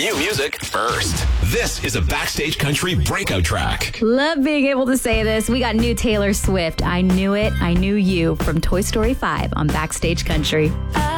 New music first. This is a Backstage Country breakout track. Love being able to say this. We got new Taylor Swift. I Knew It, I Knew You from Toy Story 5 on Backstage Country.